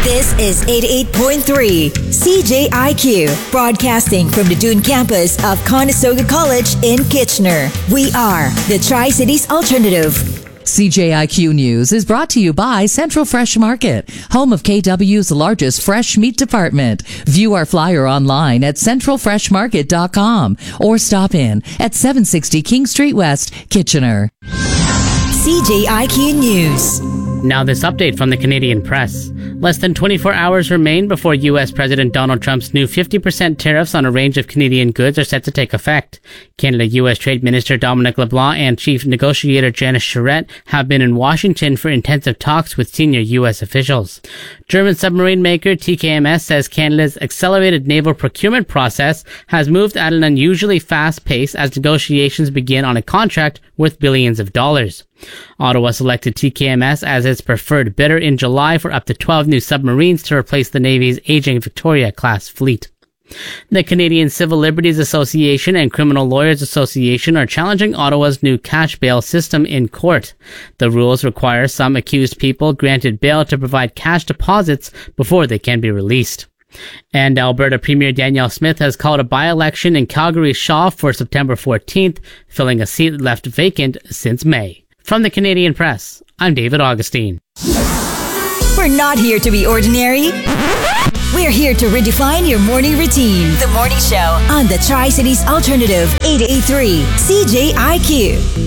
This is 88.3 CJIQ, broadcasting from the Dune campus of Conestoga College in Kitchener. We are the Tri-Cities Alternative. CJIQ News is brought to you by Central Fresh Market, home of KW's largest fresh meat department. View our flyer online at centralfreshmarket.com or stop in at 760 King Street West, Kitchener. CJIQ News. Now this update from the Canadian Press. Less than 24 hours remain before U.S. President Donald Trump's new 50% tariffs on a range of Canadian goods are set to take effect. Canada-U.S. Trade Minister Dominic LeBlanc and Chief Negotiator Janice Charette have been in Washington for intensive talks with senior U.S. officials. German submarine maker TKMS says Canada's accelerated naval procurement process has moved at an unusually fast pace as negotiations begin on a contract worth billions of dollars. Ottawa selected TKMS as its preferred bidder in July for up to 12 new submarines to replace the Navy's aging Victoria-class fleet. The Canadian Civil Liberties Association and Criminal Lawyers Association are challenging Ottawa's new cash bail system in court. The rules require some accused people granted bail to provide cash deposits before they can be released. And Alberta Premier Danielle Smith has called a by-election in Calgary Shaw for September 14th, filling a seat left vacant since May. From the Canadian Press, I'm David Augustine. We're not here to be ordinary. We're here to redefine your morning routine. The Morning Show on the Tri-Cities Alternative 88.3 CJIQ.